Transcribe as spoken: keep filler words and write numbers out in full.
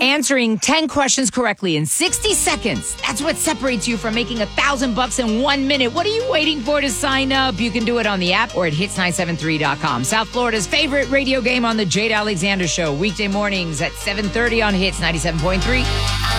Answering ten questions correctly in sixty seconds. That's what separates you from making a thousand bucks in one minute. What are you waiting for to sign up? You can do it on the app or at hits nine seven three dot com. South Florida's favorite radio game on the Jade Alexander Show. Weekday mornings at seven thirty on Hits ninety-seven point three.